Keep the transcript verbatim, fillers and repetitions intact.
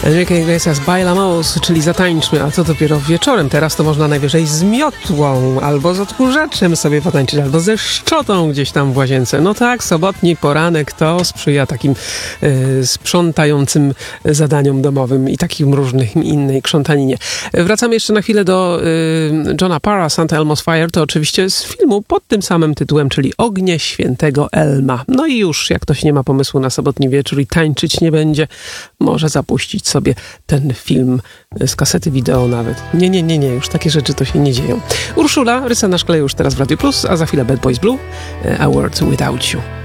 Enrique Iglesias, Bailamos, czyli zatańczmy, a co dopiero wieczorem. Teraz to można najwyżej z miotłą, albo z odkurzaczem sobie potańczyć, albo ze szczotą gdzieś tam w łazience. No tak, sobotni poranek to sprzyja takim y, sprzątającym zadaniom domowym i takim różnym innej krzątaninie. Wracamy jeszcze na chwilę do y, Johna Parra, Santa Elmo's Fire, to oczywiście z filmu pod tym samym tytułem, czyli Ognie Świętego Elma. No i już, jak ktoś nie ma pomysłu na sobotni wieczór i tańczyć nie będzie, może zapuścić sobie ten film z kasety wideo nawet. Nie, nie, nie, nie, już takie rzeczy to się nie dzieją. Urszula, Rysa na szkle już teraz w Radio Plus, a za chwilę Bad Boys Blue, A World Without You.